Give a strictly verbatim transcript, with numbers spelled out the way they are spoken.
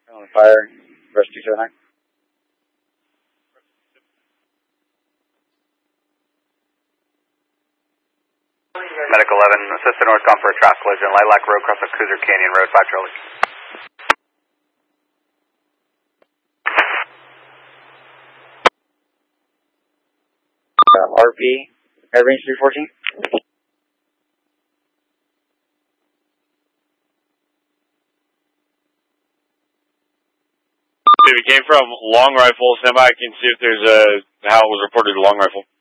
On fire, Rush two seven nine. Medic eleven, assistant northbound for a traffic collision, Lilac Road, cross of Cruiser Canyon Road, five Charlie. Uh, R P, Air Range three fourteen. If it came from long rifle, stand by, I can see if there's a, how it was reported to long rifle.